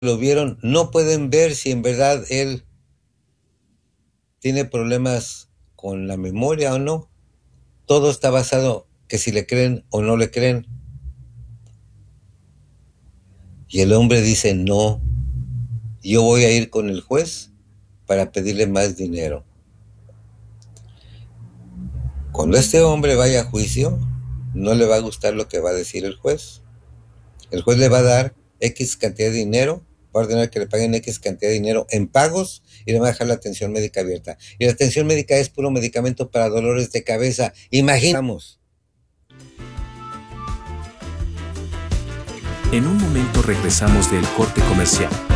lo vieron no pueden ver si en verdad él tiene problemas con la memoria o no. Todo está basado que si le creen o no le creen. Y el hombre dice, no, yo voy a ir con el juez para pedirle más dinero. Cuando este hombre vaya a juicio, no le va a gustar lo que va a decir el juez. El juez le va a dar X cantidad de dinero, va a ordenar que le paguen X cantidad de dinero en pagos y le va a dejar la atención médica abierta. Y la atención médica es puro medicamento para dolores de cabeza. Imaginamos. En un momento regresamos del corte comercial.